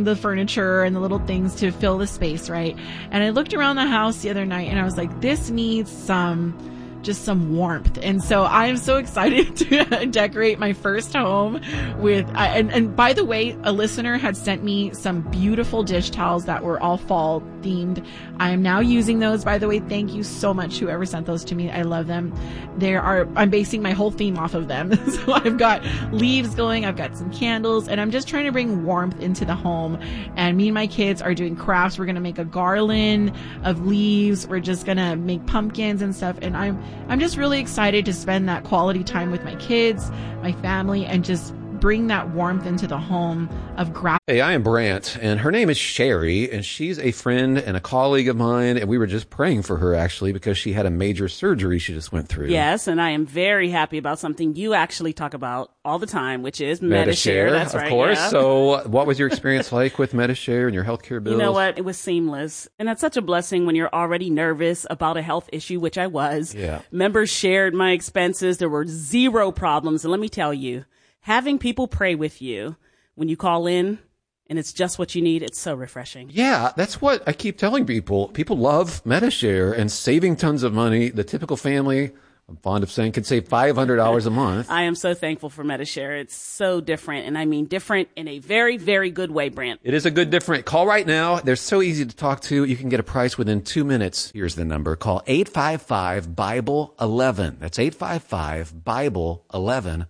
buying the furniture and the little things to fill the space, right? And I looked around the house the other night and I was like, this needs some warmth. And so I am so excited to decorate my first home with, and by the way, a listener had sent me some beautiful dish towels that were all fall themed. I am now using those, by the way. Thank you so much, whoever sent those to me. I love them. I'm basing my whole theme off of them. So I've got leaves going, I've got some candles, and I'm just trying to bring warmth into the home. And me and my kids are doing crafts. We're going to make a garland of leaves. We're just going to make pumpkins and stuff. And I'm just really excited to spend that quality time with my kids, my family, and just bring that warmth into the home of gratitude. Hey, I am Brant, and her name is Sherry, and she's a friend and a colleague of mine, and we were just praying for her, actually, because she had a major surgery she just went through. Yes, and I am very happy about something you actually talk about all the time, which is Medi-Share. That's right, of course. Yeah. So what was your experience like with Medi-Share and your healthcare bills? You know what? It was seamless. And that's such a blessing when you're already nervous about a health issue, which I was. Yeah. Members shared my expenses. There were zero problems. And let me tell you, having people pray with you when you call in and it's just what you need, it's so refreshing. Yeah, that's what I keep telling people. People love Medi-Share and saving tons of money. The typical family, I'm fond of saying, could save $500 a month. I am so thankful for Medi-Share. It's so different, and I mean different in a very, very good way, Brant. It is a good different. Call right now. They're so easy to talk to. You can get a price within 2 minutes. Here's the number. Call 855-BIBLE-11. That's 855-BIBLE-11.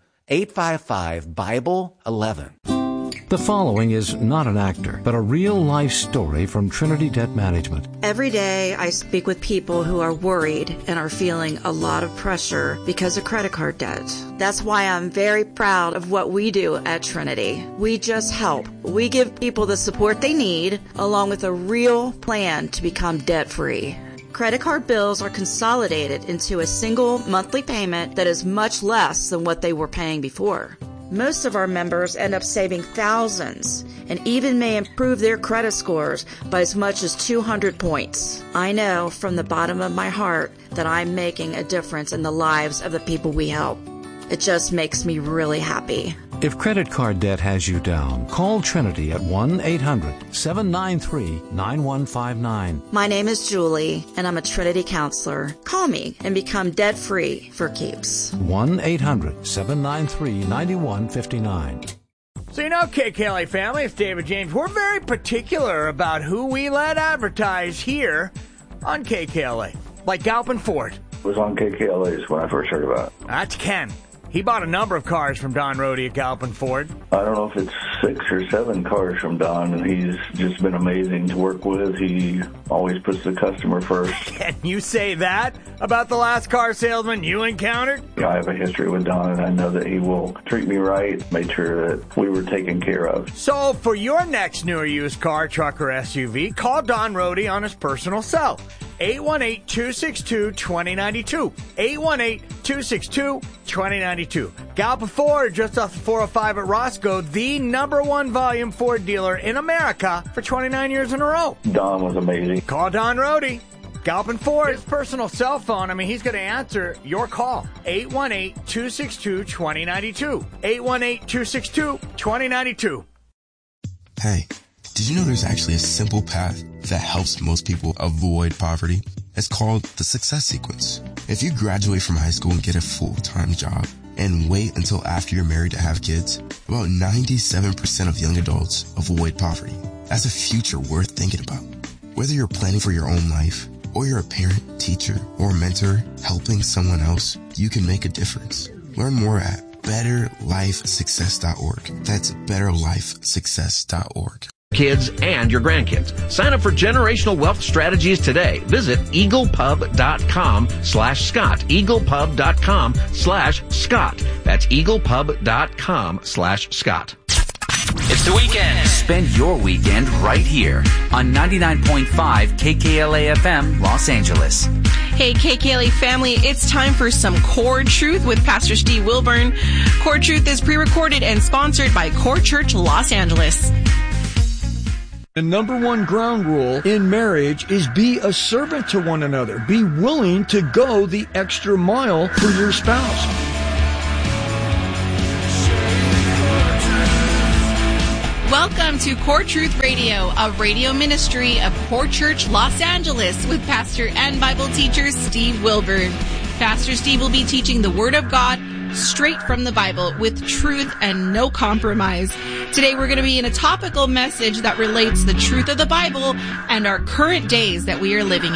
855-BIBLE-11. The following is not an actor, but a real-life story from Trinity Debt Management. Every day I speak with people who are worried and are feeling a lot of pressure because of credit card debt. That's why I'm very proud of what we do at Trinity. We just help. We give people the support they need, along with a real plan to become debt-free. Credit card bills are consolidated into a single monthly payment that is much less than what they were paying before. Most of our members end up saving thousands and even may improve their credit scores by as much as 200 points. I know from the bottom of my heart that I'm making a difference in the lives of the people we help. It just makes me really happy. If credit card debt has you down, call Trinity at 1-800-793-9159. My name is Julie, and I'm a Trinity counselor. Call me and become debt-free for keeps. 1-800-793-9159. So you know, KKLA family, it's David James. We're very particular about who we let advertise here on KKLA. Like Galpin Ford. It was on KKLA's when I first heard about it. That's Ken. He bought a number of cars from Don Rohde at Galpin Ford. I don't know if it's 6 or 7 cars from Don, and he's just been amazing to work with. He always puts the customer first. Can you say that about the last car salesman you encountered? I have a history with Don, and I know that he will treat me right, make sure that we were taken care of. So for your next new or used car, truck, or SUV, call Don Rohde on his personal cell. 818-262-2092. 818-262-2092. Galpin Ford, just off the 405 at Roscoe, the #1 volume Ford dealer in America for 29 years in a row. Don was amazing. Call Don Rohde. Galpin Ford, his personal cell phone. I mean, he's going to answer your call. 818-262-2092. 818-262-2092. Hey, did you know there's actually a simple path that helps most people avoid poverty? It's called the Success Sequence. If you graduate from high school and get a full-time job and wait until after you're married to have kids, about 97% of young adults avoid poverty. That's a future worth thinking about. Whether you're planning for your own life or you're a parent, teacher, or mentor helping someone else, you can make a difference. Learn more at betterlifesuccess.org. That's betterlifesuccess.org. Kids and your grandkids. Sign up for Generational Wealth Strategies today. Visit eaglepub.com/Scott. eaglepub.com/Scott. That's eaglepub.com/Scott. It's the weekend. Spend your weekend right here on 99.5 KKLA FM Los Angeles. Hey, KKLA family, it's time for some Core Truth with Pastor Steve Wilburn. Core Truth is pre-recorded and sponsored by Core Church Los Angeles. The #1 ground rule in marriage is be a servant to one another. Be willing to go the extra mile for your spouse. Welcome Welcome to Core Truth Radio, a radio ministry of Core Church Los Angeles with pastor and Bible teacher Steve Wilburn. Pastor Steve will be teaching the Word of God straight from the Bible with truth and no compromise. Today we're going to be in a topical message that relates the truth of the Bible and our current days that we are living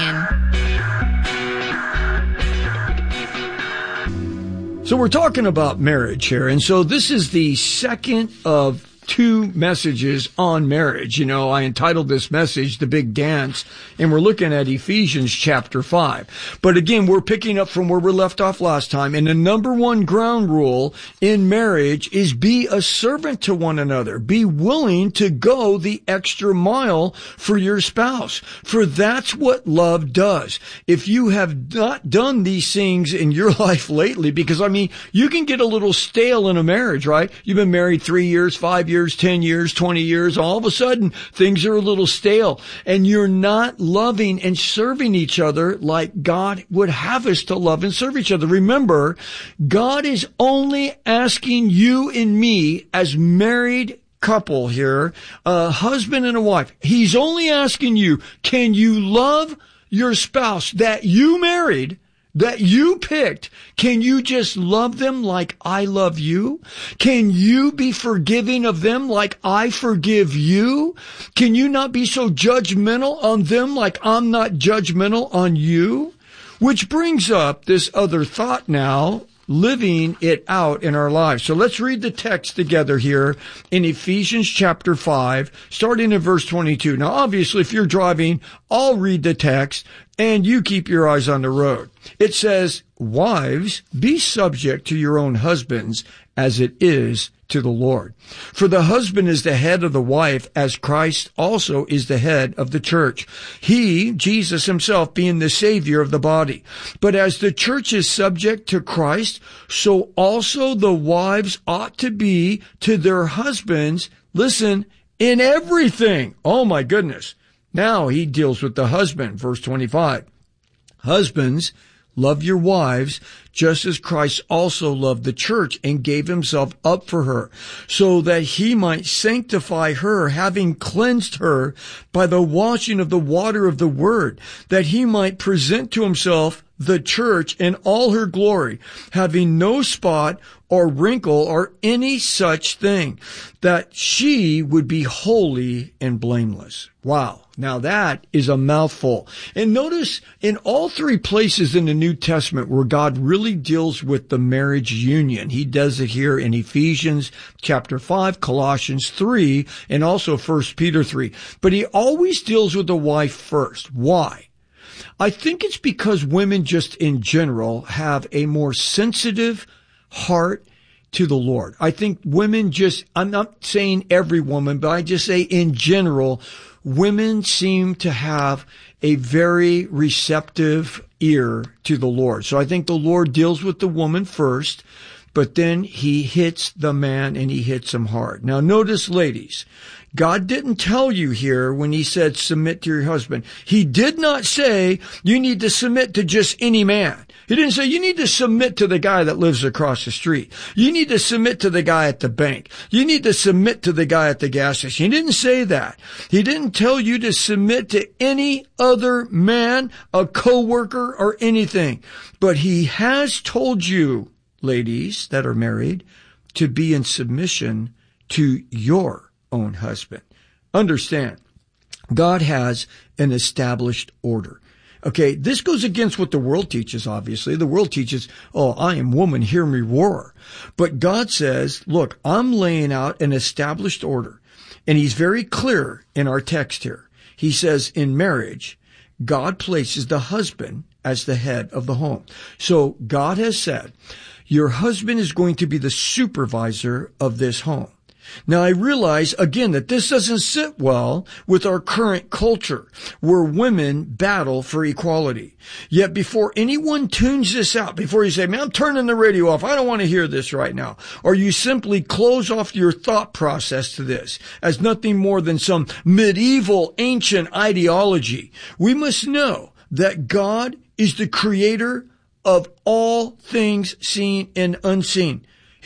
in. So we're talking about marriage here, and so this is the second of 2 messages on marriage. You know, I entitled this message, The Big Dance, and we're looking at Ephesians chapter 5. But again, we're picking up from where we left off last time, and the number 1 ground rule in marriage is be a servant to one another. Be willing to go the extra mile for your spouse, for that's what love does. If you have not done these things in your life lately, because I mean, you can get a little stale in a marriage, right? You've been married 3 years, 5 years, 10 years, 20 years, all of a sudden things are a little stale and you're not loving and serving each other like God would have us to love and serve each other. Remember, God is only asking you and me as married couple here, a husband and a wife. He's only asking you, can you love your spouse that you married, that you picked? Can you just love them like I love you? Can you be forgiving of them like I forgive you? Can you not be so judgmental on them like I'm not judgmental on you? Which brings up this other thought now, living it out in our lives. So let's read the text together here in Ephesians chapter 5, starting in verse 22. Now, obviously, if you're driving, I'll read the text and you keep your eyes on the road. It says, wives, be subject to your own husbands as it is to the Lord. For the husband is the head of the wife, as Christ also is the head of the church. He, Jesus himself, being the Savior of the body. But as the church is subject to Christ, so also the wives ought to be to their husbands, listen, in everything. Oh my goodness. Now he deals with the husband, verse 25. Husbands, love your wives, just as Christ also loved the church and gave himself up for her, so that he might sanctify her, having cleansed her by the washing of the water of the word, that he might present to himself the church in all her glory, having no spot or wrinkle or any such thing, that she would be holy and blameless. Wow. Now that is a mouthful. And notice in all 3 places in the New Testament where God really deals with the marriage union, he does it here in Ephesians chapter 5, Colossians 3, and also 1 Peter 3. But he always deals with the wife first. Why? I think it's because women just in general have a more sensitive heart to the Lord. I think women just, I'm not saying every woman, but I just say in general, women seem to have a very receptive ear to the Lord. So I think the Lord deals with the woman first, but then he hits the man and he hits him hard. Now notice, ladies, God didn't tell you here when he said submit to your husband. He did not say you need to submit to just any man. He didn't say you need to submit to the guy that lives across the street. You need to submit to the guy at the bank. You need to submit to the guy at the gas station. He didn't say that. He didn't tell you to submit to any other man, a coworker, or anything. But he has told you, ladies that are married, to be in submission to your own husband. Understand, God has an established order. Okay, this goes against what the world teaches, obviously. The world teaches, oh, I am woman, hear me roar. But God says, look, I'm laying out an established order. And he's very clear in our text here. He says in marriage, God places the husband as the head of the home. So God has said, your husband is going to be the supervisor of this home. Now, I realize, again, that this doesn't sit well with our current culture, where women battle for equality. Yet before anyone tunes this out, before you say, man, I'm turning the radio off, I don't want to hear this right now, or you simply close off your thought process to this as nothing more than some medieval ancient ideology, we must know that God is the creator of all things seen and unseen.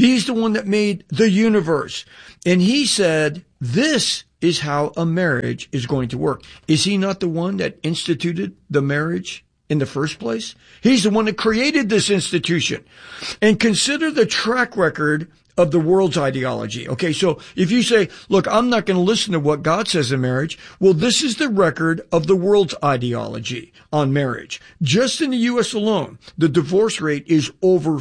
He's the one that made the universe. And he said, this is how a marriage is going to work. Is he not the one that instituted the marriage in the first place? He's the one that created this institution. And consider the track record of the world's ideology. Okay, so if you say, look, I'm not going to listen to what God says in marriage, well, this is the record of the world's ideology on marriage. Just in the U.S. alone, the divorce rate is over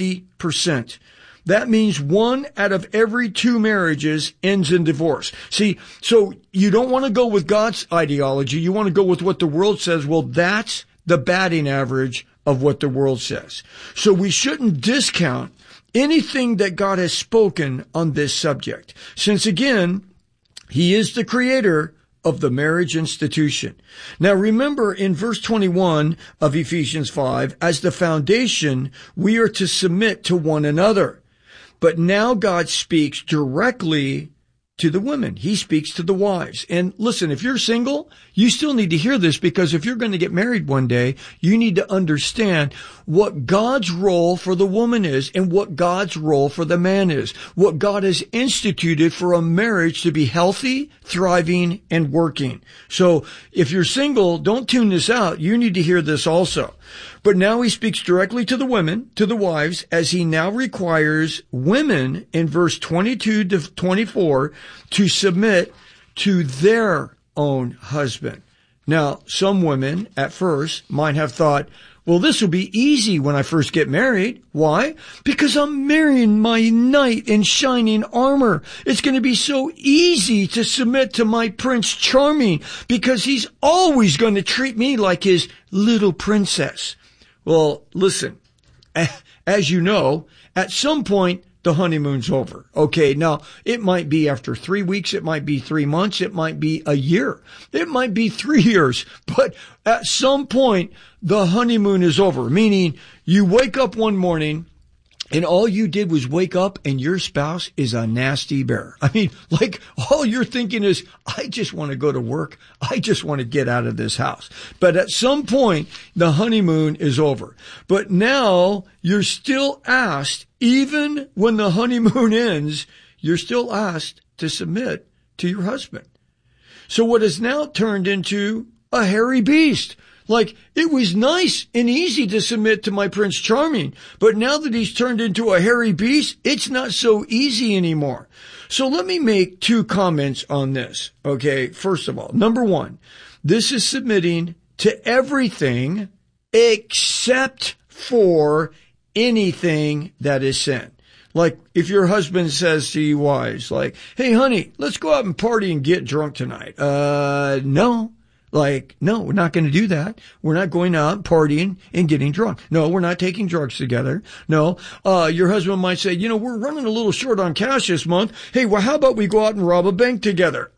50%. That means 1 out of every 2 marriages ends in divorce. See, so you don't want to go with God's ideology. You want to go with what the world says. Well, that's the batting average of what the world says. So we shouldn't discount anything that God has spoken on this subject, since again, he is the creator of the marriage institution. Now remember in verse 21 of Ephesians 5, as the foundation, we are to submit to one another. But now God speaks directly to the women. He speaks to the wives. And listen, if you're single, you still need to hear this, because if you're going to get married one day, you need to understand what God's role for the woman is and what God's role for the man is. What God has instituted for a marriage to be healthy, thriving, and working. So if you're single, don't tune this out. You need to hear this also. But now he speaks directly to the women, to the wives, as he now requires women in verse 22 to 24 to submit to their own husband. Now, some women at first might have thought, well, this will be easy when I first get married. Why? Because I'm marrying my knight in shining armor. It's going to be so easy to submit to my Prince Charming because he's always going to treat me like his little princess. Well, listen, as you know, at some point, the honeymoon's over. Okay, now, it might be after 3 weeks, it might be 3 months, it might be a year, it might be 3 years, but at some point, the honeymoon is over, meaning you wake up one morning and all you did was wake up and your spouse is a nasty bear. I mean, like, all you're thinking is, I just want to go to work. I just want to get out of this house. But at some point, the honeymoon is over. But now you're still asked, even when the honeymoon ends, you're still asked to submit to your husband. So what has now turned into a hairy beast. Like, it was nice and easy to submit to my Prince Charming, but now that he's turned into a hairy beast, it's not so easy anymore. So let me make 2 comments on this. Okay, first of all, number 1, this is submitting to everything except for anything that is sin. Like, if your husband says to you wives, like, hey honey, let's go out and party and get drunk tonight. No. Like, no, we're not going to do that. We're not going out partying and getting drunk. No, we're not taking drugs together. No, your husband might say, you know, we're running a little short on cash this month. Hey, well, how about we go out and rob a bank together?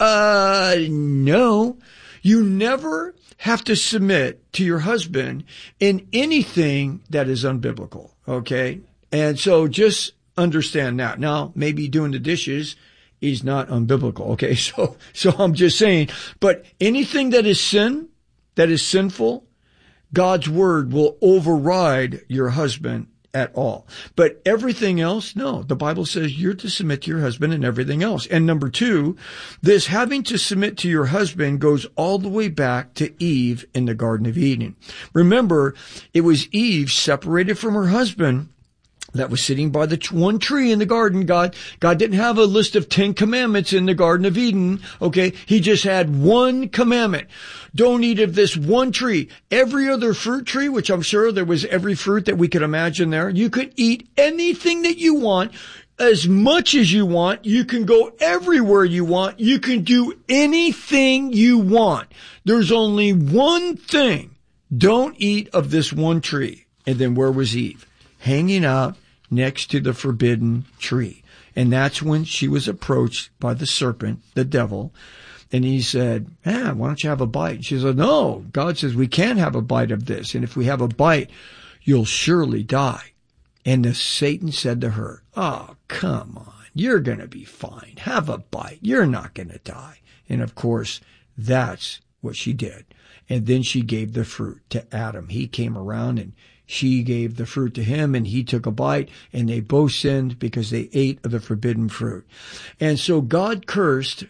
No, you never have to submit to your husband in anything that is unbiblical. Okay. And so just understand that. Now, maybe doing the dishes is not unbiblical. Okay. So I'm just saying, but anything that is sin, that is sinful, God's word will override your husband at all. But everything else, no, the Bible says you're to submit to your husband and everything else. And number 2, this having to submit to your husband goes all the way back to Eve in the Garden of Eden. Remember, it was Eve separated from her husband that was sitting by the one tree in the garden. God didn't have a list of 10 commandments in the Garden of Eden. Okay. He just had one commandment. Don't eat of this one tree. Every other fruit tree, which I'm sure there was every fruit that we could imagine there. You could eat anything that you want, as much as you want. You can go everywhere you want. You can do anything you want. There's only one thing. Don't eat of this one tree. And then where was Eve? Hanging out next to the forbidden tree. And that's when she was approached by the serpent, the devil. And he said, why don't you have a bite? She said, no, God says we can't have a bite of this. And if we have a bite, you'll surely die. And Satan said to her, oh, come on. You're going to be fine. Have a bite. You're not going to die. And of course, that's what she did. And then she gave the fruit to Adam. He came around and she gave the fruit to him, and he took a bite, and they both sinned because they ate of the forbidden fruit. And so God cursed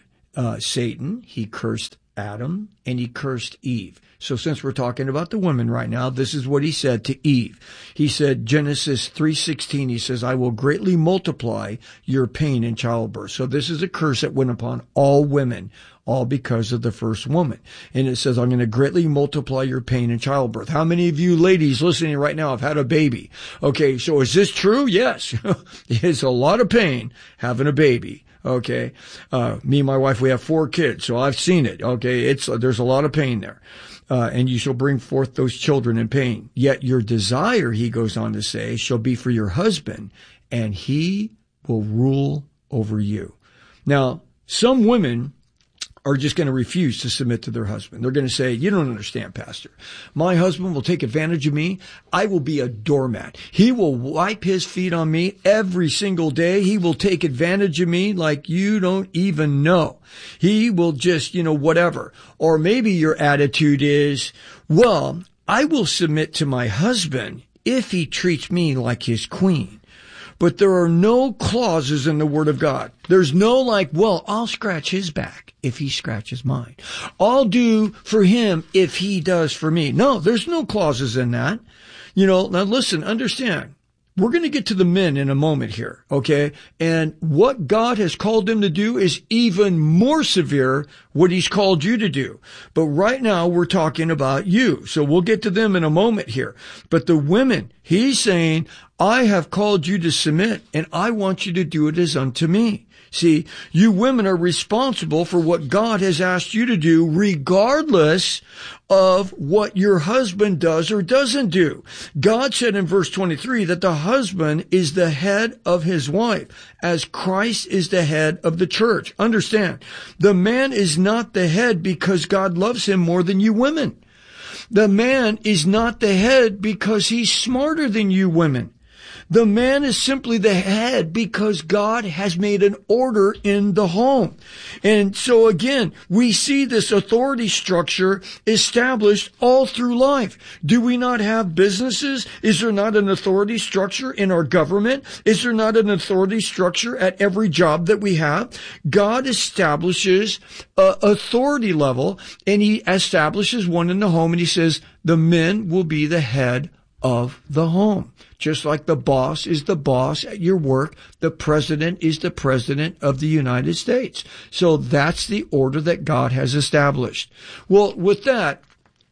Satan, he cursed Adam, and he cursed Eve. So since we're talking about the women right now, this is what he said to Eve. He said, Genesis 3:16, he says, I will greatly multiply your pain in childbirth. So this is a curse that went upon all women, all because of the first woman. And it says, I'm going to greatly multiply your pain in childbirth. How many of you ladies listening right now have had a baby? Okay, so is this true? Yes. It's a lot of pain having a baby. Okay. Me and my wife, we have 4 kids, so I've seen it. Okay. There's a lot of pain there. And you shall bring forth those children in pain. Yet your desire, he goes on to say, shall be for your husband, and he will rule over you. Now, some women are just going to refuse to submit to their husband. They're going to say, you don't understand, Pastor. My husband will take advantage of me. I will be a doormat. He will wipe his feet on me every single day. He will take advantage of me like you don't even know. He will just, whatever. Or maybe your attitude is, well, I will submit to my husband if he treats me like his queen. But there are no clauses in the Word of God. There's no well, I'll scratch his back if he scratches mine. I'll do for him if he does for me. No, there's no clauses in that. Now listen, understand. We're going to get to the men in a moment here, okay? And what God has called them to do is even more severe what he's called you to do. But right now we're talking about you. So we'll get to them in a moment here. But the women, he's saying, I have called you to submit, and I want you to do it as unto me. See, you women are responsible for what God has asked you to do, regardless of what your husband does or doesn't do. God said in verse 23 that the husband is the head of his wife, as Christ is the head of the church. Understand, the man is not the head because God loves him more than you women. The man is not the head because he's smarter than you women. The man is simply the head because God has made an order in the home. And so again, we see this authority structure established all through life. Do we not have businesses? Is there not an authority structure in our government? Is there not an authority structure at every job that we have? God establishes authority level, and he establishes one in the home, and he says the men will be the head of the home. Just like the boss is the boss at your work, the president is the president of the United States. So that's the order that God has established. Well, with that,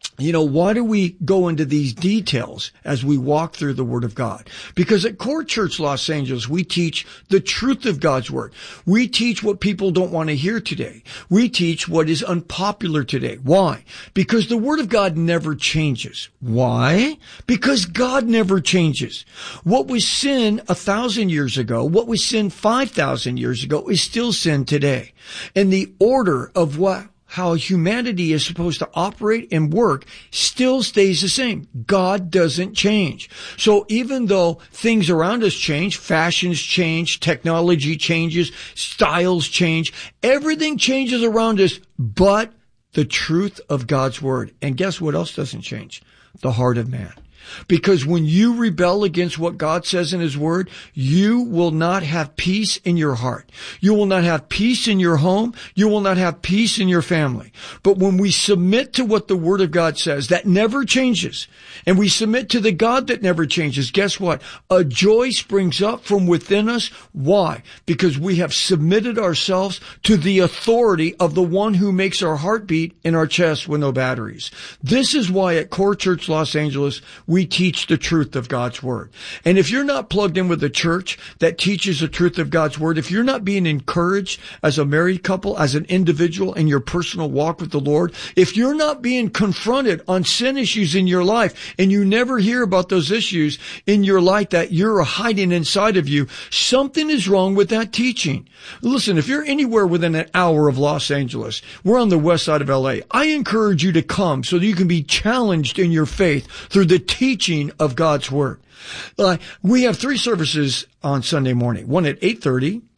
why do we go into these details as we walk through the Word of God? Because at Core Church Los Angeles, we teach the truth of God's Word. We teach what people don't want to hear today. We teach what is unpopular today. Why? Because the Word of God never changes. Why? Because God never changes. What was sin 1,000 years ago, what was sin 5,000 years ago, is still sin today. And the order of how humanity is supposed to operate and work still stays the same. God doesn't change. So even though things around us change, fashions change, technology changes, styles change, everything changes around us but the truth of God's Word. And guess what else doesn't change? The heart of man. Because when you rebel against what God says in His Word, you will not have peace in your heart. You will not have peace in your home. You will not have peace in your family. But when we submit to what the Word of God says, that never changes, and we submit to the God that never changes, guess what? A joy springs up from within us. Why? Because we have submitted ourselves to the authority of the one who makes our heart beat in our chest with no batteries. This is why at Core Church Los Angeles, we teach the truth of God's Word. And if you're not plugged in with a church that teaches the truth of God's Word, if you're not being encouraged as a married couple, as an individual in your personal walk with the Lord, if you're not being confronted on sin issues in your life, and you never hear about those issues in your life that you're hiding inside of you, something is wrong with that teaching. Listen, if you're anywhere within an hour of Los Angeles, we're on the west side of LA, I encourage you to come so that you can be challenged in your faith through the teaching of God's Word. We have 3 services on Sunday morning, one at 8:30,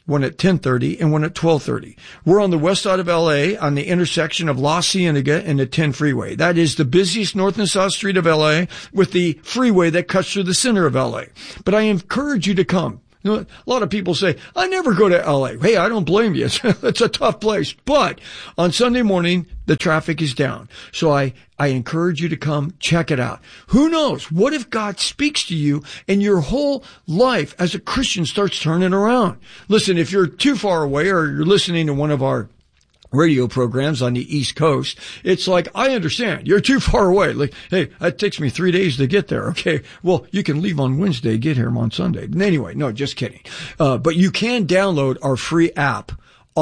one at 10:30, and one at 12:30. We're on the west side of LA on the intersection of La Cienega and the 10 freeway. That is the busiest north and south street of LA with the freeway that cuts through the center of LA. But I encourage you to come. You know, a lot of people say, I never go to LA. Hey, I don't blame you. It's a tough place. But on Sunday morning, the traffic is down. So I encourage you to come check it out. Who knows? What if God speaks to you and your whole life as a Christian starts turning around? Listen, if you're too far away or you're listening to one of our radio programs on the East Coast, it's like, I understand, you're too far away. Like, hey, it takes me 3 days to get there. Okay, well, you can leave on Wednesday, get here on Sunday. Anyway, no, just kidding. But you can download our free app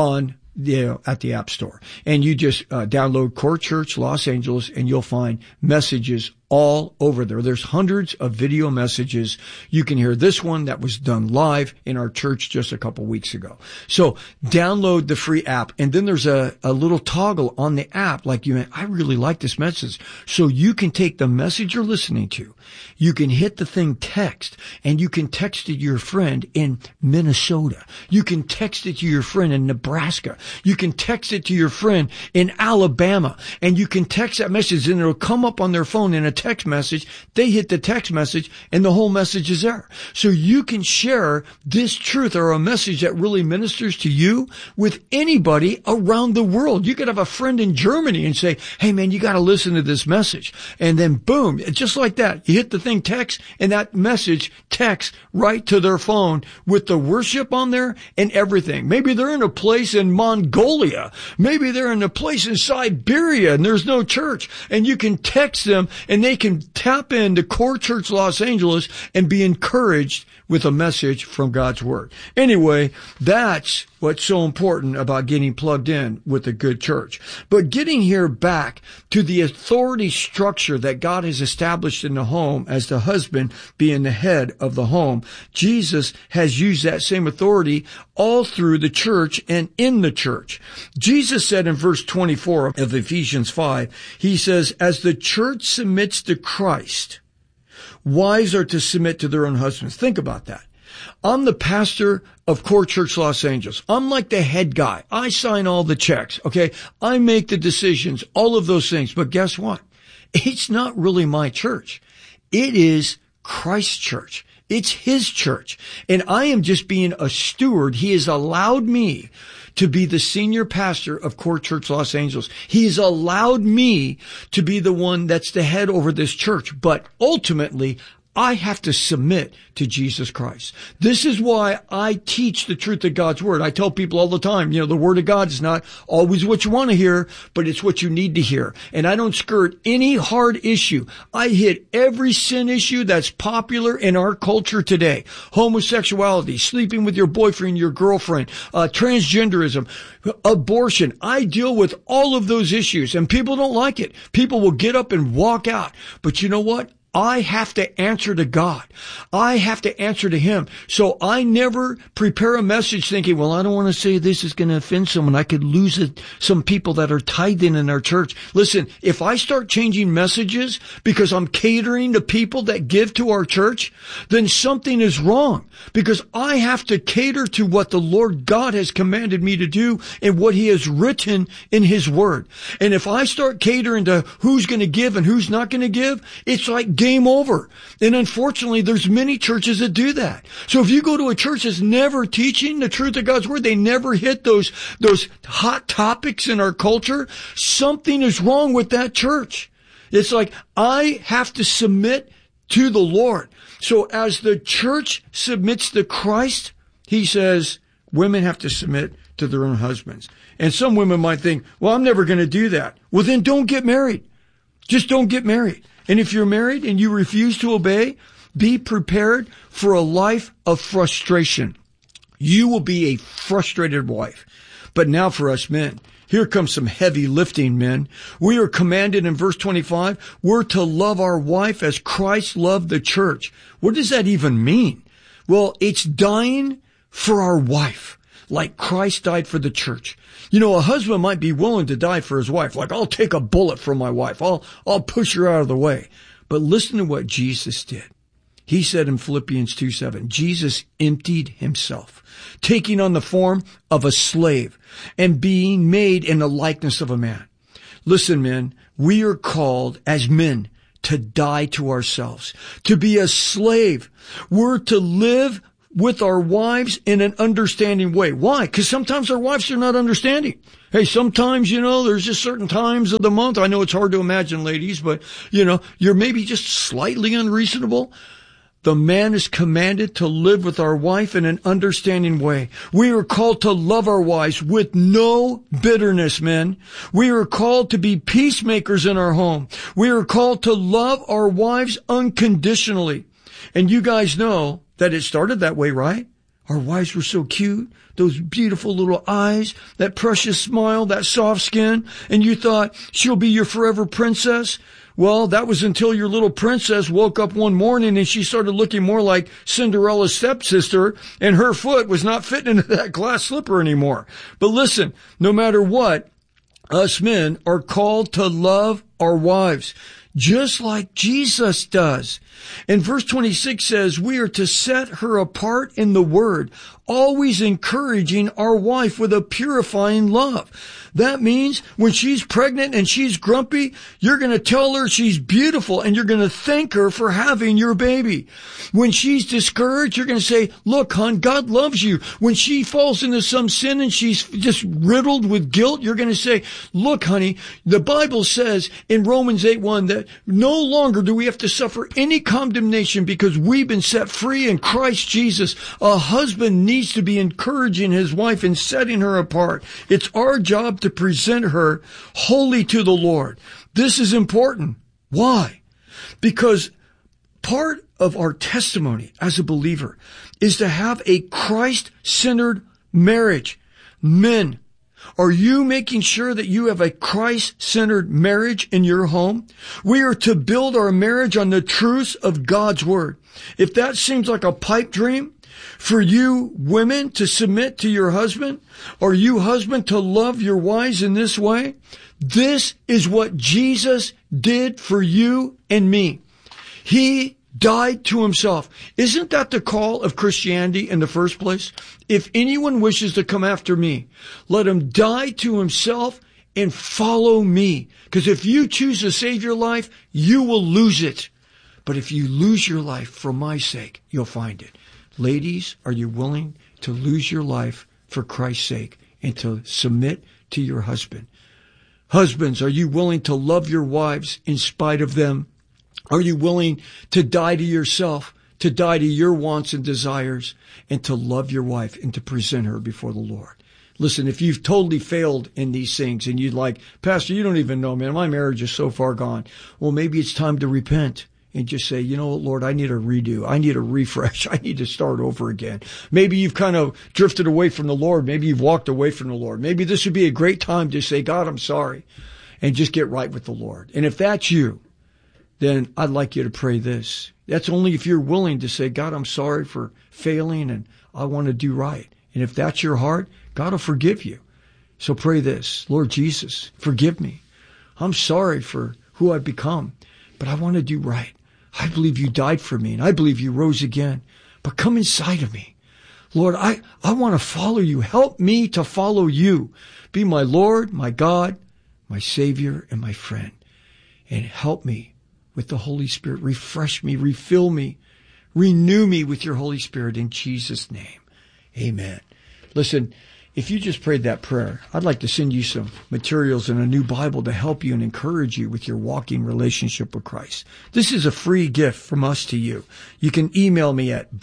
at the App Store. And you just download Core Church Los Angeles, and you'll find messages all over there. There's hundreds of video messages. You can hear this one that was done live in our church just a couple weeks ago. So download the free app, and then there's a little toggle on the app like I really like this message. So you can take the message you're listening to, you can hit the thing text, and you can text it to your friend in Minnesota. You can text it to your friend in Nebraska. You can text it to your friend in Alabama, and you can text that message, and it'll come up on their phone in a text message. They hit the text message, and the whole message is there. So you can share this truth or a message that really ministers to you with anybody around the world. You could have a friend in Germany and say, hey man, you got to listen to this message. And then boom, just like that, you hit the thing text, and that message texts right to their phone with the worship on there and everything. Maybe they're in a place in Mongolia. Maybe they're in a place in Siberia and there's no church, and you can text them and they can tap into Core Church Los Angeles and be encouraged with a message from God's Word. Anyway, that's what's so important about getting plugged in with a good church. But getting here back to the authority structure that God has established in the home as the husband being the head of the home, Jesus has used that same authority all through the church and in the church. Jesus said in verse 24 of Ephesians 5, he says, as the church submits to Christ, wives are to submit to their own husbands. Think about that. I'm the pastor of Core Church Los Angeles. I'm like the head guy. I sign all the checks, okay? I make the decisions, all of those things. But guess what? It's not really my church. It is Christ's church. It's his church. And I am just being a steward. He has allowed me to be the senior pastor of Core Church Los Angeles. He's allowed me to be the one that's the head over this church. But ultimately, I have to submit to Jesus Christ. This is why I teach the truth of God's Word. I tell people all the time, the Word of God is not always what you want to hear, but it's what you need to hear. And I don't skirt any hard issue. I hit every sin issue that's popular in our culture today. Homosexuality, sleeping with your boyfriend, your girlfriend, transgenderism, abortion. I deal with all of those issues, and people don't like it. People will get up and walk out. But you know what? I have to answer to God. I have to answer to him. So I never prepare a message thinking, well, I don't want to say this is going to offend someone. I could lose some people that are tithing in our church. Listen, if I start changing messages because I'm catering to people that give to our church, then something is wrong, because I have to cater to what the Lord God has commanded me to do and what he has written in his word. And if I start catering to who's going to give and who's not going to give, it's like game over. And unfortunately, there's many churches that do that. So if you go to a church that's never teaching the truth of God's Word, they never hit those hot topics in our culture, something is wrong with that church. It's like, I have to submit to the Lord. So as the church submits to Christ, he says women have to submit to their own husbands. And some women might think, well, I'm never going to do that. Well, then don't get married. Just don't get married. And if you're married and you refuse to obey, be prepared for a life of frustration. You will be a frustrated wife. But now for us men, here comes some heavy lifting, men. We are commanded in verse 25, we're to love our wife as Christ loved the church. What does that even mean? Well, it's dying for our wife, like Christ died for the church. A husband might be willing to die for his wife. Like, I'll take a bullet for my wife. I'll push her out of the way. But listen to what Jesus did. He said in Philippians 2:7, Jesus emptied himself, taking on the form of a slave and being made in the likeness of a man. Listen, men, we are called as men to die to ourselves, to be a slave. We're to live with our wives in an understanding way. Why? Because sometimes our wives are not understanding. Hey, sometimes, there's just certain times of the month. I know it's hard to imagine, ladies, but, you're maybe just slightly unreasonable. The man is commanded to live with our wife in an understanding way. We are called to love our wives with no bitterness, men. We are called to be peacemakers in our home. We are called to love our wives unconditionally. And you guys know that it started that way, right? Our wives were so cute, those beautiful little eyes, that precious smile, that soft skin, and you thought she'll be your forever princess. Well, that was until your little princess woke up one morning and she started looking more like Cinderella's stepsister, and her foot was not fitting into that glass slipper anymore. But listen, no matter what, us men are called to love our wives, just like Jesus does. And verse 26 says, we are to set her apart in the word, always encouraging our wife with a purifying love. That means when she's pregnant and she's grumpy, you're going to tell her she's beautiful and you're going to thank her for having your baby. When she's discouraged, you're going to say, look, hon, God loves you. When she falls into some sin and she's just riddled with guilt, you're going to say, look, honey, the Bible says in Romans 8:1 that no longer do we have to suffer any condemnation because we've been set free in Christ Jesus. A husband needs to be encouraging his wife and setting her apart. It's our job to present her wholly to the Lord. This is important. Why? Because part of our testimony as a believer is to have a Christ-centered marriage. Men, are you making sure that you have a Christ-centered marriage in your home? We are to build our marriage on the truths of God's Word. If that seems like a pipe dream for you women to submit to your husband, or you husband to love your wives in this way, this is what Jesus did for you and me. He died to himself. Isn't that the call of Christianity in the first place? If anyone wishes to come after me, let him die to himself and follow me. Because if you choose to save your life, you will lose it. But if you lose your life for my sake, you'll find it. Ladies, are you willing to lose your life for Christ's sake and to submit to your husband? Husbands, are you willing to love your wives in spite of them? Are you willing to die to yourself, to die to your wants and desires, and to love your wife and to present her before the Lord? Listen, if you've totally failed in these things and you'd like, Pastor, you don't even know, man, my marriage is so far gone. Well, maybe it's time to repent and just say, you know what, Lord, I need a redo. I need a refresh. I need to start over again. Maybe you've kind of drifted away from the Lord. Maybe you've walked away from the Lord. Maybe this would be a great time to say, God, I'm sorry, and just get right with the Lord. And if that's you, then I'd like you to pray this. That's only if you're willing to say, God, I'm sorry for failing and I want to do right. And if that's your heart, God will forgive you. So pray this. Lord Jesus, forgive me. I'm sorry for who I've become, but I want to do right. I believe you died for me and I believe you rose again, but come inside of me. Lord, I want to follow you. Help me to follow you. Be my Lord, my God, my Savior, and my friend. And help me with the Holy Spirit. Refresh me, refill me, renew me with your Holy Spirit in Jesus' name. Amen. Listen, if you just prayed that prayer, I'd like to send you some materials and a new Bible to help you and encourage you with your walking relationship with Christ. This is a free gift from us to you. You can email me at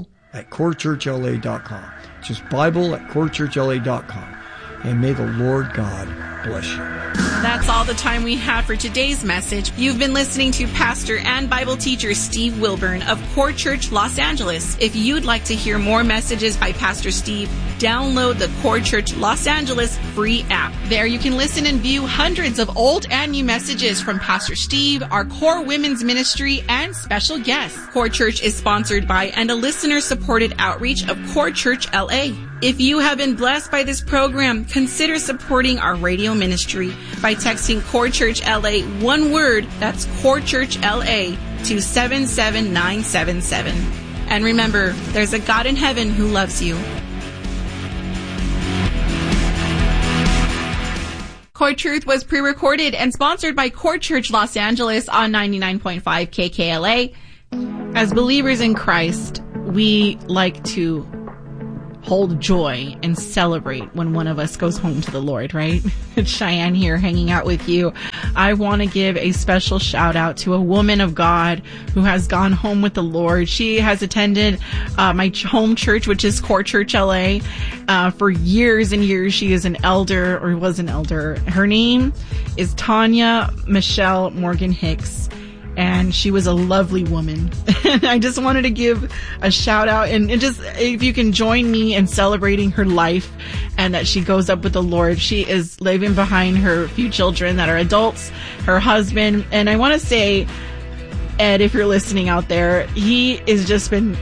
bible@corechurchla.com. Just bible@corechurchla.com. And may the Lord God bless you. That's all the time we have for today's message. You've been listening to pastor and Bible teacher Steve Wilburn of Core Church Los Angeles. If you'd like to hear more messages by Pastor Steve, download the Core Church Los Angeles free app. There you can listen and view hundreds of old and new messages from Pastor Steve, our Core Women's Ministry, and special guests. Core Church is sponsored by and a listener-supported outreach of Core Church LA. If you have been blessed by this program, consider supporting our radio ministry by texting Core Church LA, one word, that's Core Church LA, to 77977. And remember, there's a God in heaven who loves you. Core Truth was pre-recorded and sponsored by Core Church Los Angeles on 99.5 KKLA. As believers in Christ, we like to hold joy and celebrate when one of us goes home to the Lord, right? It's Cheyenne here hanging out with you. I want to give a special shout out to a woman of God who has gone home with the Lord. She has attended my home church, which is Core Church LA, for years and years. She is an elder, or was an elder. Her name is Tanya Michelle Morgan Hicks. And she was a lovely woman. And I just wanted to give a shout out and just, if you can join me in celebrating her life and that she goes up with the Lord. She is leaving behind her few children that are adults, her husband. And I want to say, Ed, if you're listening out there, he has just been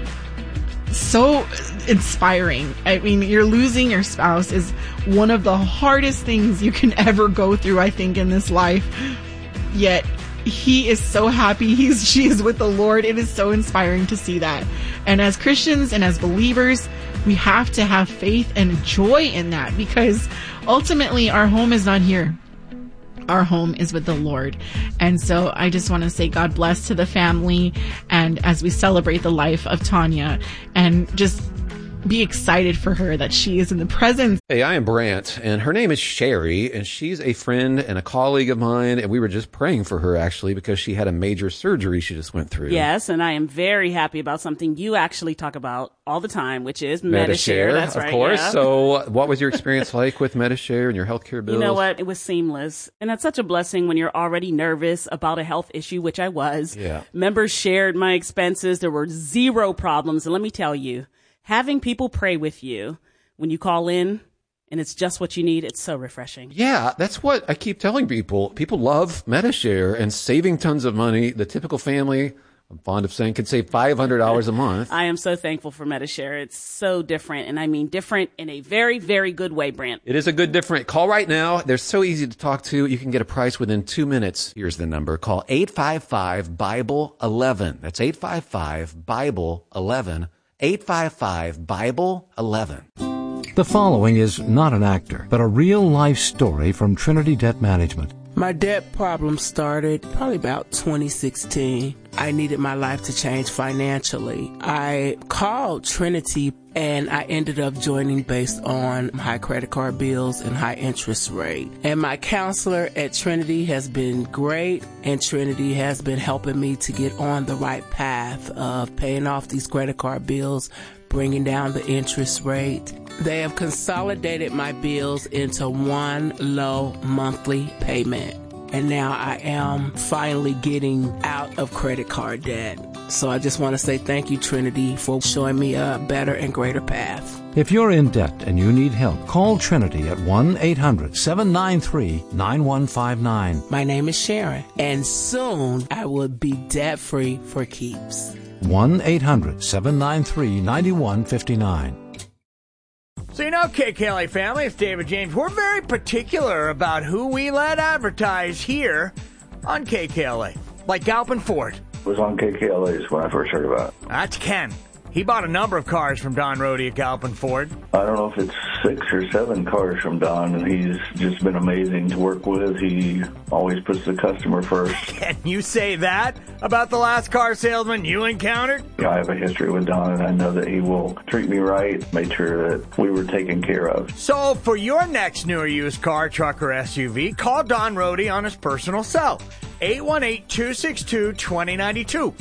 so inspiring. I mean, you're losing your spouse is one of the hardest things you can ever go through, I think, in this life. Yet, he is so happy she is with the Lord. It is so inspiring to see that. And as Christians and as believers, we have to have faith and joy in that, because ultimately our home is not here. Our home is with the Lord. And so I just want to say God bless to the family, and as we celebrate the life of Tanya, and just be excited for her that she is in the presence. Hey, I am Brant, and her name is Sherry, and she's a friend and a colleague of mine, and we were just praying for her, actually, because she had a major surgery she just went through. Yes, and I am very happy about something you actually talk about all the time, which is Medi-Share. That's right, of course. Yeah. So what was your experience like with Medi-Share and your healthcare bills? You know what? It was seamless. And that's such a blessing when you're already nervous about a health issue, which I was. Yeah. Members shared my expenses. There were zero problems. And let me tell you, having people pray with you when you call in and it's just what you need, it's so refreshing. Yeah, that's what I keep telling people. People love Medi-Share and saving tons of money. The typical family, I'm fond of saying, could save $500 a month. I am so thankful for Medi-Share. It's so different, and I mean different in a very, very good way, Brant. It is a good different. Call right now. They're so easy to talk to. You can get a price within 2 minutes. Here's the number. Call 855-BIBLE-11. That's 855-BIBLE-11. 855-BIBLE-11. The following is not an actor, but a real-life story from Trinity Debt Management. My debt problem started probably about 2016. I needed my life to change financially. I called Trinity and I ended up joining based on high credit card bills and high interest rate. And my counselor at Trinity has been great, and Trinity has been helping me to get on the right path of paying off these credit card bills, bringing down the interest rate. They have consolidated my bills into one low monthly payment. And now I am finally getting out of credit card debt. So I just want to say thank you, Trinity, for showing me a better and greater path. If you're in debt and you need help, call Trinity at 1-800-793-9159. My name is Sharon, and soon I will be debt-free for keeps. 1-800-793-9159. So you know, KKLA family, it's David James. We're very particular about who we let advertise here on KKLA. Like Galpin Ford. It was on KKLA's when I first heard about it. That's Ken. He bought a number of cars from Don Rohde at Galpin Ford. I don't know if it's 6 or 7 cars from Don, and he's just been amazing to work with. He always puts the customer first. Can you say that about the last car salesman you encountered? I have a history with Don, and I know that he will treat me right, make sure that we were taken care of. So for your next new or used car, truck, or SUV, call Don Rohde on his personal cell. 818-262-2092.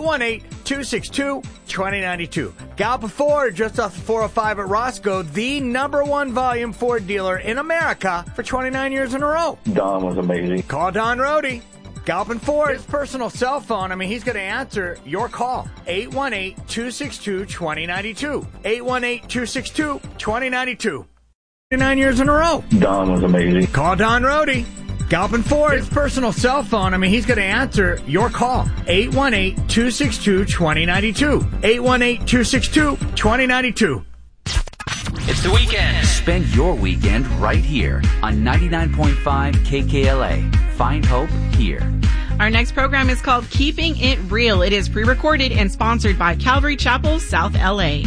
818-262-2092. Galpin Ford, just off the 405 at Roscoe, the #1 volume Ford dealer in America for 29 years in a row. Don was amazing. Call Don Rohde. Galpin Ford, his personal cell phone. I mean, he's going to answer your call. 818-262-2092. 818-262-2092. 29 years in a row. Don was amazing. Call Don Rohde. Galpin Ford, his personal cell phone. I mean, he's going to answer your call. 818-262-2092. 818-262-2092. It's the weekend. Spend your weekend right here on 99.5 KKLA. Find hope here. Our next program is called Keeping It Real. It is pre-recorded and sponsored by Calvary Chapel, South LA.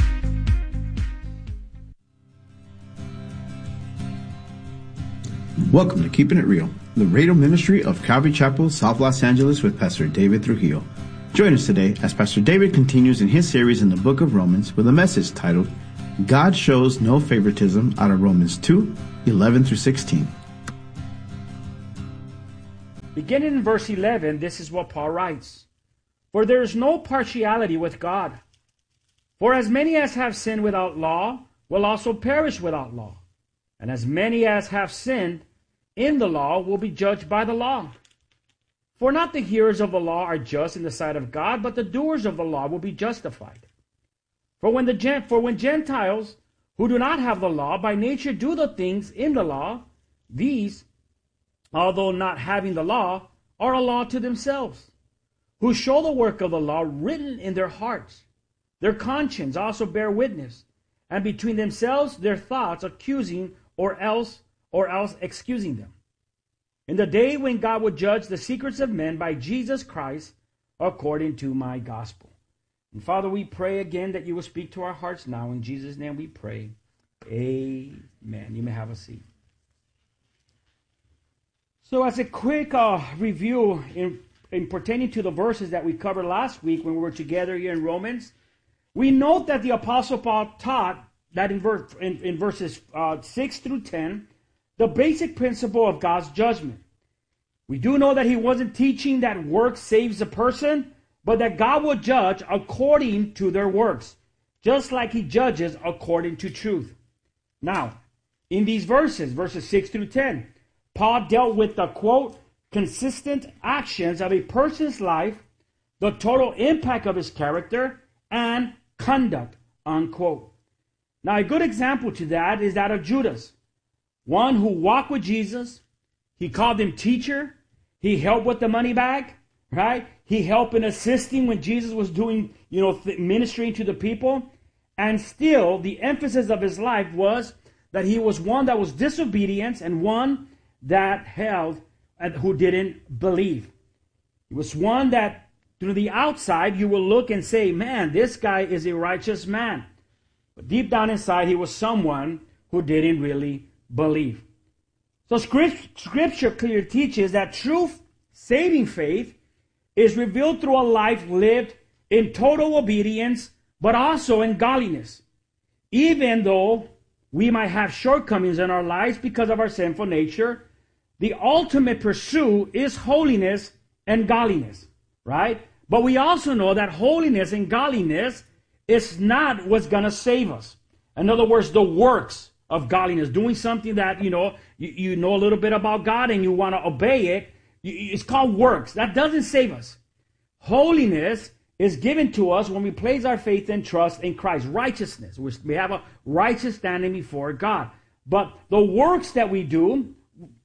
Welcome to Keeping It Real, the radio ministry of Calvary Chapel, South Los Angeles with Pastor David Trujillo. Join us today as Pastor David continues in his series in the book of Romans with a message titled, God Shows No Favoritism, out of Romans 2:11-16. Beginning in verse 11, this is what Paul writes. For there is no partiality with God. For as many as have sinned without law will also perish without law. And as many as have sinned in the law will be judged by the law. For not the hearers of the law are just in the sight of God, but the doers of the law will be justified. For when Gentiles who do not have the law by nature do the things in the law, these, although not having the law, are a law to themselves, who show the work of the law written in their hearts. Their conscience also bear witness, and between themselves their thoughts accusing or else excusing them. In the day when God will judge the secrets of men by Jesus Christ, according to my gospel. And Father, we pray again that you will speak to our hearts now. In Jesus' name we pray. Amen. You may have a seat. So as a quick review in pertaining to the verses that we covered last week when we were together here in Romans, we note that the Apostle Paul taught that in verses 6 through 10, the basic principle of God's judgment. We do know that he wasn't teaching that work saves a person, but that God will judge according to their works, just like he judges according to truth. Now, in these verses 6 through 10, Paul dealt with the, quote, consistent actions of a person's life, the total impact of his character, and conduct, unquote. Now, a good example to that is that of Judas, one who walked with Jesus. He called him teacher. He helped with the money bag, right? He helped in assisting when Jesus was doing, ministering to the people. And still, the emphasis of his life was that he was one that was disobedient and one that held and who didn't believe. He was one that, through the outside, you will look and say, man, this guy is a righteous man. But deep down inside, he was someone who didn't really believe. So Scripture clearly teaches that true saving faith is revealed through a life lived in total obedience, but also in godliness. Even though we might have shortcomings in our lives because of our sinful nature, the ultimate pursuit is holiness and godliness, right? But we also know that holiness and godliness is not what's going to save us. In other words, the works of godliness, doing something that, you know a little bit about God and you want to obey it, it's called works. That doesn't save us. Holiness is given to us when we place our faith and trust in Christ. Righteousness. We have a righteous standing before God. But the works that we do,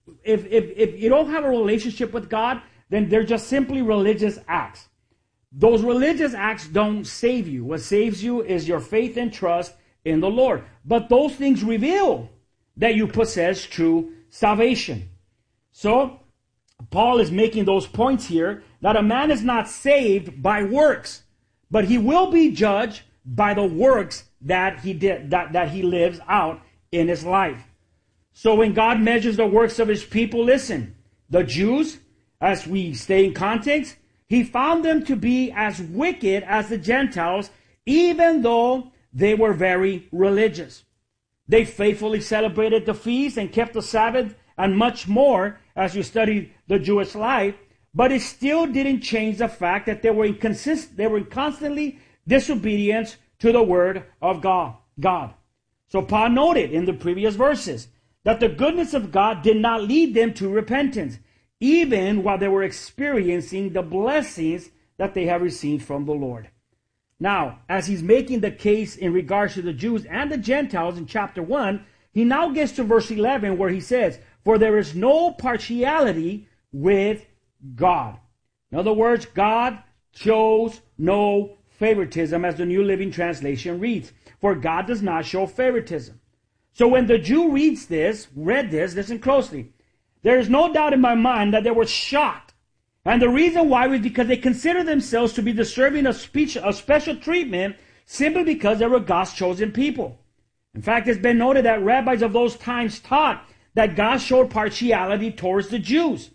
if you don't have a relationship with God, then they're just simply religious acts. Those religious acts don't save you. What saves you is your faith and trust in the Lord. But those things reveal that you possess true salvation. So, Paul is making those points here that a man is not saved by works, but he will be judged by the works that he did, that he lives out in his life. So when God measures the works of his people, listen, the Jews, as we stay in context, he found them to be as wicked as the Gentiles, even though they were very religious. They faithfully celebrated the feast and kept the Sabbath and much more as you study the Jewish life, but it still didn't change the fact that they were in constantly disobedience to the word of God. So Paul noted in the previous verses that the goodness of God did not lead them to repentance, even while they were experiencing the blessings that they have received from the Lord. Now, as he's making the case in regards to the Jews and the Gentiles in chapter 1, he now gets to verse 11 where he says, "For there is no partiality with God." In other words, God shows no favoritism, as the New Living Translation reads. For God does not show favoritism. So when the Jew read this, listen closely. There is no doubt in my mind that they were shocked And the reason why was because they consider themselves to be deserving of special treatment simply because they were God's chosen people. In fact, it's been noted that rabbis of those times taught that God showed partiality towards the Jews.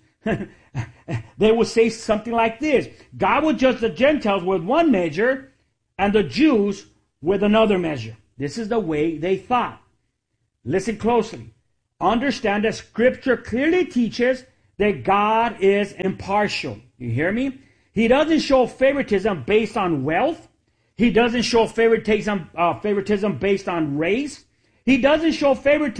They would say something like this: God would judge the Gentiles with one measure and the Jews with another measure. This is the way they thought. Listen closely. Understand that Scripture clearly teaches that God is impartial. You hear me? He doesn't show favoritism based on wealth. He doesn't show favoritism based on race. He doesn't show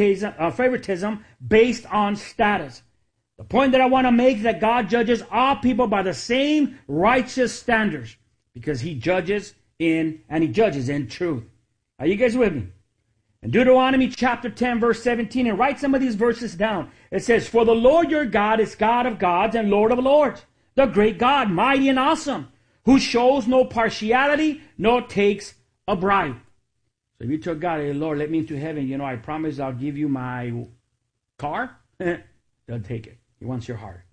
favoritism based on status. The point that I want to make is that God judges all people by the same righteous standards, because He judges in truth. Are you guys with me? In Deuteronomy chapter 10, verse 17, and write some of these verses down. It says, "For the Lord your God is God of gods and Lord of lords, the great God, mighty and awesome, who shows no partiality, nor takes a bribe." So if you tell God, "Hey, Lord, let me into heaven, I promise I'll give you my car," they'll take it. He wants your heart.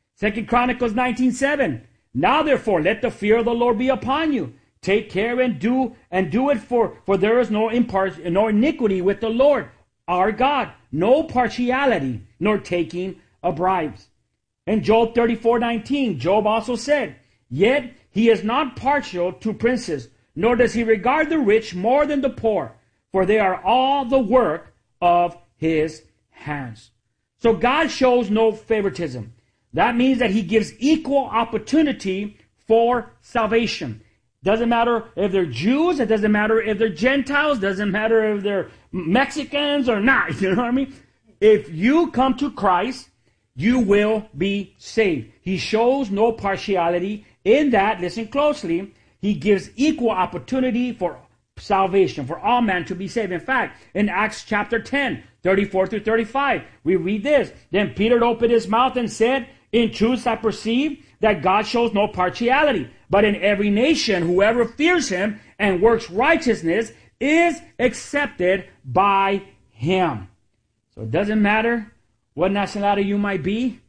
2 Chronicles 19:7. "Now therefore let the fear of the Lord be upon you. Take care and do it, for there is no iniquity with the Lord our God, no partiality, nor taking of bribes." In Job 34:19, Job also said, "Yet he is not partial to princes, nor does he regard the rich more than the poor, for they are all the work of his hands." So God shows no favoritism. That means that He gives equal opportunity for salvation. Doesn't matter if they're Jews, it doesn't matter if they're Gentiles, doesn't matter if they're Mexicans or not. You know what I mean? If you come to Christ, you will be saved. He shows no partiality in that, listen closely, He gives equal opportunity for salvation, for all men to be saved. In fact, in Acts chapter 10, 34 through 35, we read this: "Then Peter opened his mouth and said, In truth I perceive that God shows no partiality, but in every nation whoever fears Him and works righteousness is accepted by Him." So it doesn't matter what nationality you might be,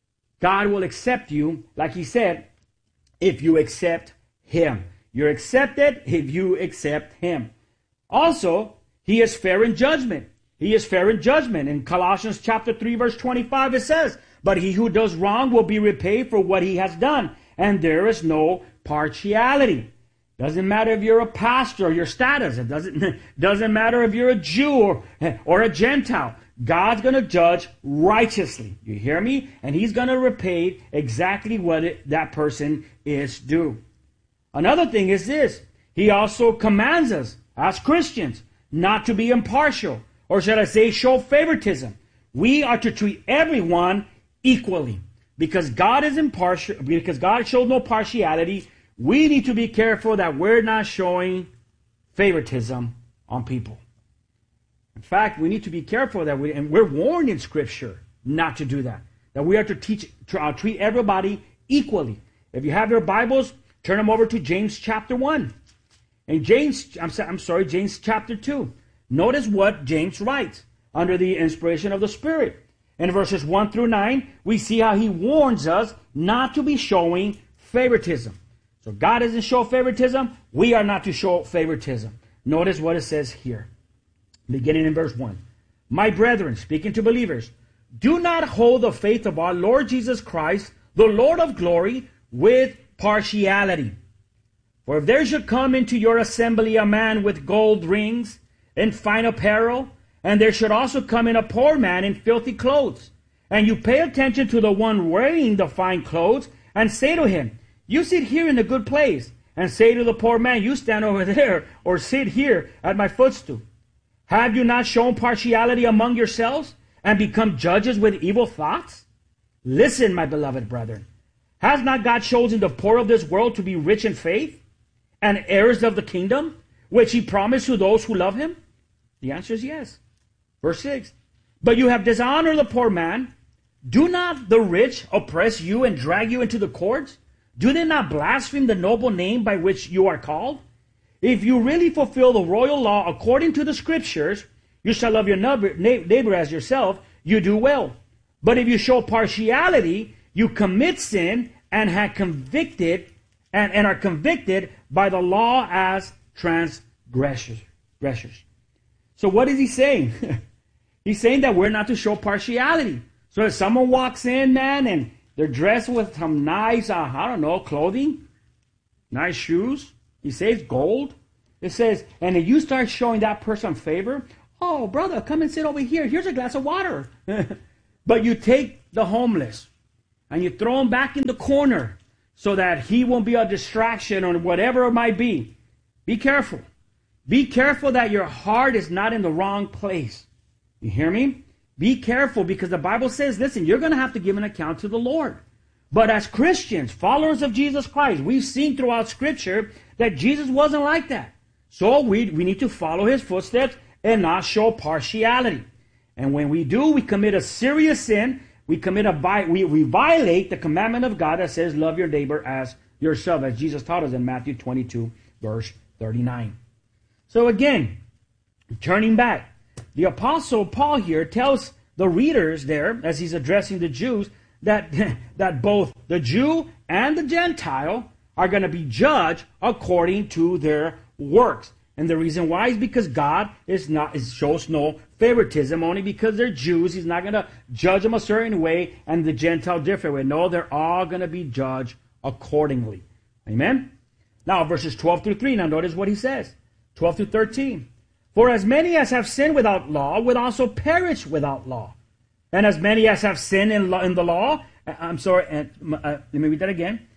God will accept you, like He said, if you accept Him. You're accepted if you accept Him. Also, He is fair in judgment. He is fair in judgment. In Colossians chapter 3, verse 25, it says, "But he who does wrong will be repaid for what he has done, and there is no partiality." Doesn't matter if you're a pastor or your status. It doesn't matter if you're a Jew or a Gentile. God's going to judge righteously. You hear me? And He's going to repay exactly what that person is due. Another thing is this: He also commands us as Christians not to be impartial, or should I say show favoritism. We are to treat everyone equally. Because God is impartial, because God shows no partiality, we need to be careful that we're not showing favoritism on people. In fact, we need to be careful that and we're warned in Scripture not to do that. That we are to treat everybody equally. If you have your Bibles, turn them over to James chapter 1. In James chapter 2. Notice what James writes under the inspiration of the Spirit. In verses 1 through 9, we see how he warns us not to be showing favoritism. So God doesn't show favoritism. We are not to show favoritism. Notice what it says here. Beginning in verse 1. "My brethren," speaking to believers, "do not hold the faith of our Lord Jesus Christ, the Lord of glory, with partiality. For if there should come into your assembly a man with gold rings and fine apparel, and there should also come in a poor man in filthy clothes, and you pay attention to the one wearing the fine clothes, and say to him, 'You sit here in a good place,' and say to the poor man, 'You stand over there, or sit here at my footstool,' have you not shown partiality among yourselves, and become judges with evil thoughts? Listen, my beloved brethren, has not God chosen the poor of this world to be rich in faith, and heirs of the kingdom, which He promised to those who love Him?" The answer is yes. Verse 6, "But you have dishonored the poor man. Do not the rich oppress you and drag you into the courts? Do they not blaspheme the noble name by which you are called? If you really fulfill the royal law according to the Scriptures, you shall love your neighbor as yourself, you do well. But if you show partiality, you commit sin and had convicted and are convicted by the law as transgressors. So what is he saying? He's saying that we're not to show partiality. So if someone walks in, man, and they're dressed with some nice, clothing, nice shoes, he says gold. It says, and if you start showing that person favor, oh, brother, come and sit over here. Here's a glass of water. But you take the homeless and you throw him back in the corner so that he won't be a distraction or whatever it might be. Be careful. Be careful that your heart is not in the wrong place. You hear me? Be careful, because the Bible says, listen, you're going to have to give an account to the Lord. But as Christians, followers of Jesus Christ, we've seen throughout Scripture that Jesus wasn't like that. So we need to follow his footsteps and not show partiality. And when we do, we commit a serious sin. We violate the commandment of God that says, love your neighbor as yourself, as Jesus taught us in Matthew 22, verse 39. So again, turning back, the Apostle Paul here tells the readers there, as he's addressing the Jews, that both the Jew and the Gentile are going to be judged according to their works. And the reason why is because God shows no favoritism. Only because they're Jews, he's not going to judge them a certain way and the Gentile different way. No, they're all going to be judged accordingly. Amen? Now, verses 12 through 3. Now, notice what he says. 12 through 13. For as many as have sinned without law will also perish without law. And as many as have sinned in the law, let me read that again.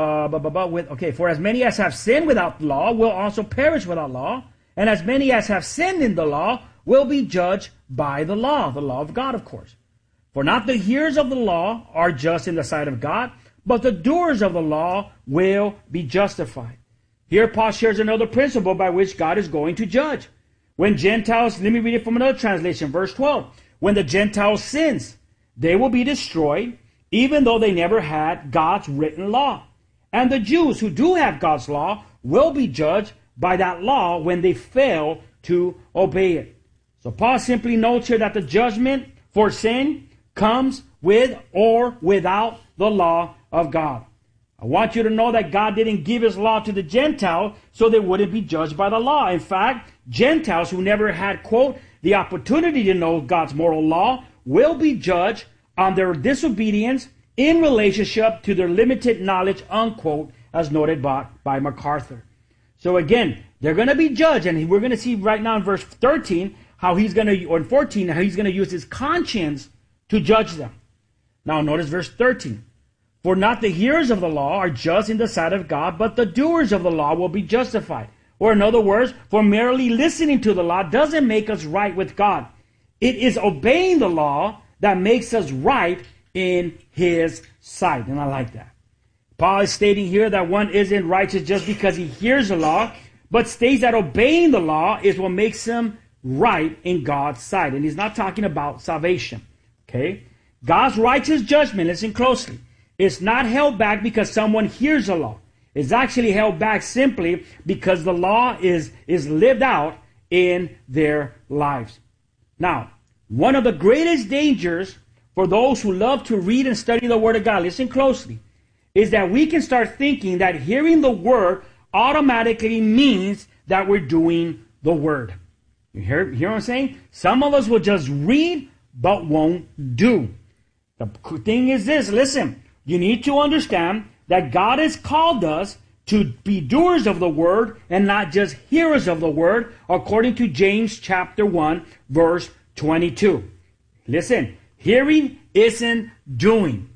For as many as have sinned without law will also perish without law. And as many as have sinned in the law will be judged by the law of God, of course. For not the hearers of the law are just in the sight of God, but the doers of the law will be justified. Here Paul shares another principle by which God is going to judge. When Gentiles, let me read it from another translation, verse 12. When the Gentiles sins, they will be destroyed, even though they never had God's written law. And the Jews who do have God's law will be judged by that law when they fail to obey it. So Paul simply notes here that the judgment for sin comes with or without the law of God. I want you to know that God didn't give his law to the Gentiles so they wouldn't be judged by the law. In fact, Gentiles who never had, quote, the opportunity to know God's moral law will be judged on their disobedience in relationship to their limited knowledge, unquote, as noted by MacArthur. So again, they're going to be judged, and we're going to see right now in verse 13 how he's going to, or in 14, how he's going to use his conscience to judge them. Now notice verse 13. For not the hearers of the law are just in the sight of God, but the doers of the law will be justified. Or in other words, for merely listening to the law doesn't make us right with God. It is obeying the law that makes us right in his sight. And I like that. Paul is stating here that one isn't righteous just because he hears the law, but states that obeying the law is what makes him right in God's sight. And he's not talking about salvation. Okay? God's righteous judgment, listen closely, is not held back because someone hears the law. It's actually held back simply because the law is lived out in their lives. Now, one of the greatest dangers for those who love to read and study the Word of God, listen closely, is that we can start thinking that hearing the Word automatically means that we're doing the Word. You hear what I'm saying? Some of us will just read but won't do. The thing is this, listen, you need to understand that God has called us to be doers of the Word and not just hearers of the Word, according to James chapter 1, verse 22. Listen, hearing isn't doing.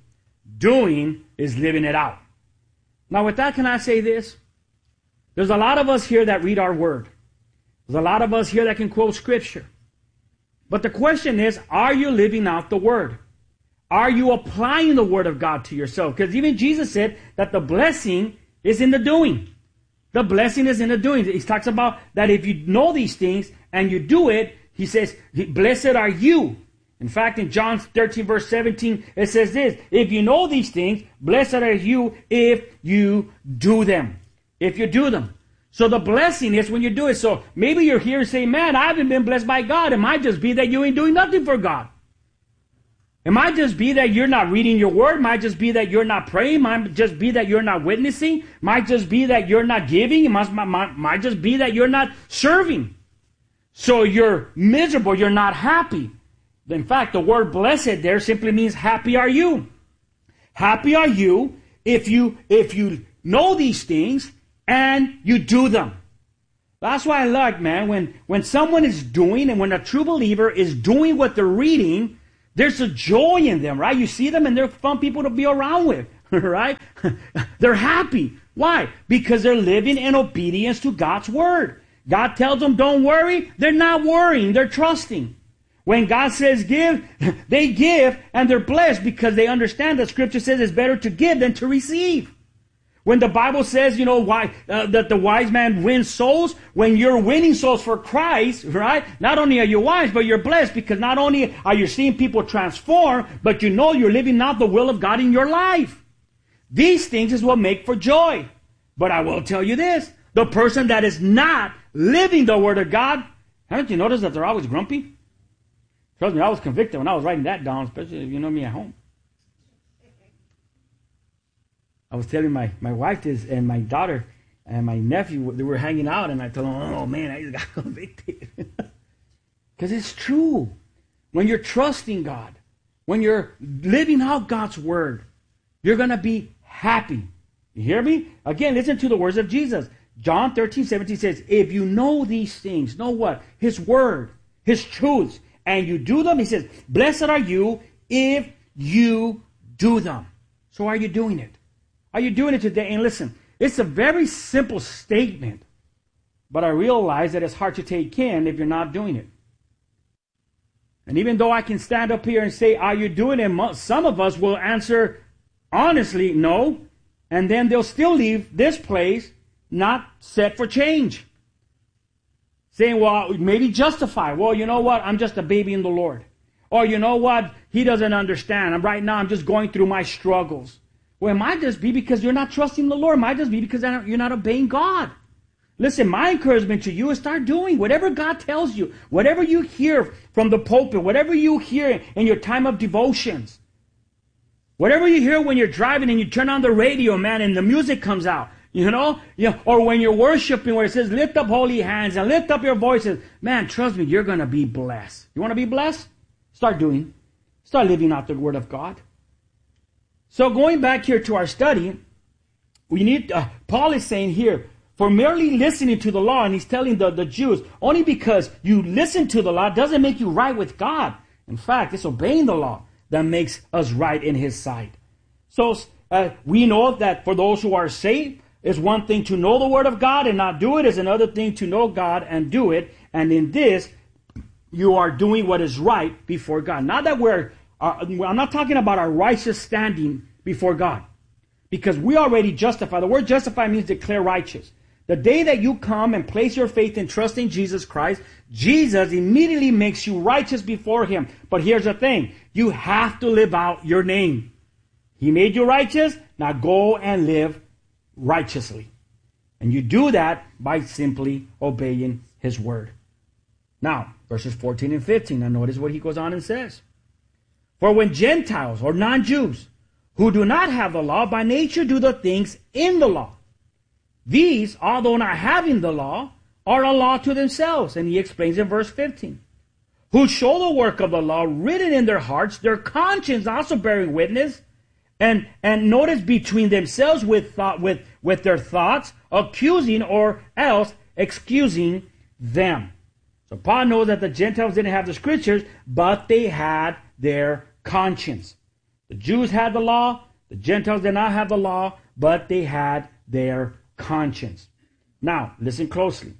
Doing is living it out. Now with that, can I say this? There's a lot of us here that read our Word. There's a lot of us here that can quote Scripture. But the question is, are you living out the Word? Are you applying the Word of God to yourself? Because even Jesus said that the blessing is in the doing. The blessing is in the doing. He talks about that if you know these things and you do it, he says, blessed are you. In fact, in John 13, verse 17, it says this, if you know these things, blessed are you if you do them. If you do them. So the blessing is when you do it. So maybe you're here and say, man, I haven't been blessed by God. It might just be that you ain't doing nothing for God. It might just be that you're not reading your word. It might just be that you're not praying. It might just be that you're not witnessing. It might just be that you're not giving. It might just be that you're not serving. So you're miserable. You're not happy. In fact, the word blessed there simply means happy are you. Happy are you if you know these things and you do them. That's why I like, man, when someone is doing, and when a true believer is doing what they're reading, there's a joy in them, right? You see them and they're fun people to be around with, right? They're happy. Why? Because they're living in obedience to God's word. God tells them don't worry. They're not worrying. They're trusting. When God says give, they give, and they're blessed because they understand that Scripture says it's better to give than to receive. When the Bible says, that the wise man wins souls, when you're winning souls for Christ, right? Not only are you wise, but you're blessed because not only are you seeing people transform, but you know you're living out the will of God in your life. These things is what make for joy. But I will tell you this, the person that is not living the Word of God, haven't you noticed that they're always grumpy? Trust me, I was convicted when I was writing that down, especially if you know me at home. I was telling my wife this, and my daughter and my nephew, they were hanging out, and I told them, oh man, I just got convicted. Because it's true. When you're trusting God, when you're living out God's word, you're going to be happy. You hear me? Again, listen to the words of Jesus. John 13:17 says, if you know these things, know what? His word, His truths, and you do them, He says, blessed are you if you do them. So are you doing it? Are you doing it today? And listen, it's a very simple statement, but I realize that it's hard to take in if you're not doing it. And even though I can stand up here and say, are you doing it? Some of us will answer honestly, no, and then they'll still leave this place not set for change. Saying, well, maybe justify. Well, you know what? I'm just a baby in the Lord. Or you know what? He doesn't understand. Right now I'm just going through my struggles. Well, it might just be because you're not trusting the Lord. It might just be because you're not obeying God. Listen, my encouragement to you is start doing whatever God tells you. Whatever you hear from the pulpit. Whatever you hear in your time of devotions. Whatever you hear when you're driving and you turn on the radio, man, and the music comes out. Or when you're worshiping where it says, lift up holy hands and lift up your voices. Man, trust me, you're going to be blessed. You want to be blessed? Start doing. Start living out the Word of God. So going back here to our study, we need, Paul is saying here, for merely listening to the law, and he's telling the Jews, only because you listen to the law doesn't make you right with God. In fact, it's obeying the law that makes us right in His sight. So we know that for those who are saved, it's one thing to know the Word of God and not do it. It's another thing to know God and do it. And in this, you are doing what is right before God. Not that I'm not talking about our righteous standing before God. Because we already justify. The word justify means declare righteous. The day that you come and place your faith and trust in Jesus Christ, Jesus immediately makes you righteous before Him. But here's the thing. You have to live out your name. He made you righteous. Now go and live righteously. And you do that by simply obeying His word. Now, verses 14 and 15. Now notice what he goes on and says. For when Gentiles or non-Jews who do not have the law by nature do the things in the law, these, although not having the law, are a law to themselves. And he explains in verse 15. Who show the work of the law written in their hearts, their conscience also bearing witness, and notice between themselves with their thoughts, accusing or else excusing them. So Paul knows that the Gentiles didn't have the scriptures, but they had their conscience. The Jews had the law, the Gentiles did not have the law, but they had their conscience. Now, listen closely.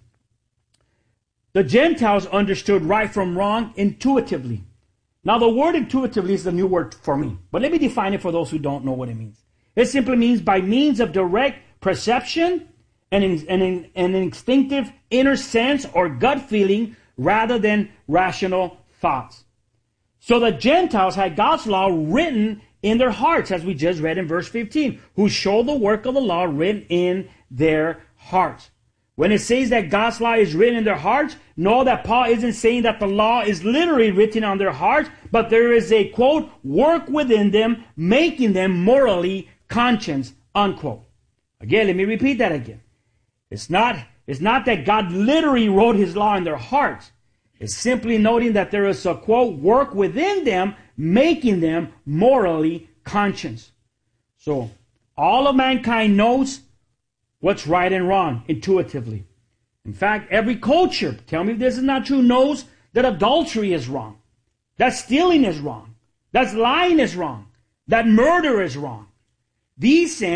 The Gentiles understood right from wrong intuitively. Now, the word intuitively is the new word for me. But let me define it for those who don't know what it means. It simply means by means of direct perception and an instinctive inner sense or gut feeling rather than rational thoughts. So the Gentiles had God's law written in their hearts, as we just read in verse 15, who show the work of the law written in their hearts. When it says that God's law is written in their hearts, no, that Paul isn't saying that the law is literally written on their hearts, but there is a, quote, work within them, making them morally conscious, unquote. Again, let me repeat that again. It's not that God literally wrote his law in their hearts. It's simply noting that there is a, quote, work within them, making them morally conscious. So, all of mankind knows what's right and wrong intuitively. In fact, every culture, tell me if this is not true, knows that adultery is wrong, that stealing is wrong, that lying is wrong, that murder is wrong. These sins